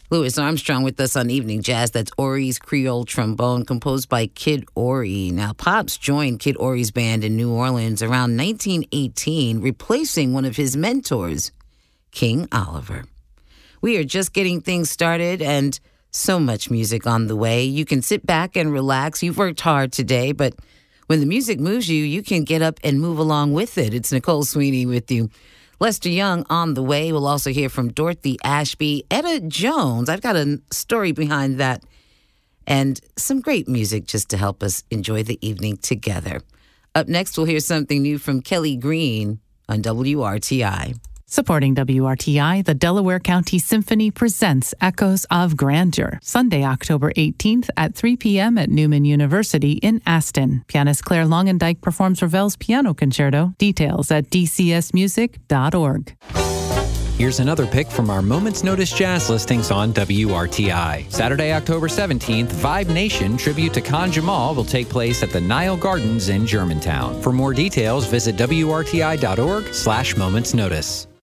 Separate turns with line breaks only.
Louis Armstrong with us on Evening Jazz. That's Ori's Creole Trombone, composed by Kid Ory. Now, Pops joined Kid Ory's band in New Orleans around 1918, replacing one of his mentors, King Oliver. We are just getting things started and so much music on the way. You can sit back and relax. You've worked hard today, but when the music moves you, you can get up and move along with it. It's Nicole Sweeney with you. Lester Young on the way. We'll also hear from Dorothy Ashby. Etta Jones, I've got a story behind that. And some great music just to help us enjoy the evening together. Up next, we'll hear something new from Kelly Green on WRTI.
Supporting WRTI, the Delaware County Symphony presents Echoes of Grandeur, Sunday, October 18th at 3 p.m. at Newman University in Aston. Pianist Claire Longendijk performs Ravel's Piano Concerto. Details at dcsmusic.org.
Here's another pick from our Moment's Notice jazz listings on WRTI. Saturday, October 17th, Vibe Nation tribute to Khan Jamal will take place at the Nile Gardens in Germantown. For more details, visit WRTI.org/Moments Notice.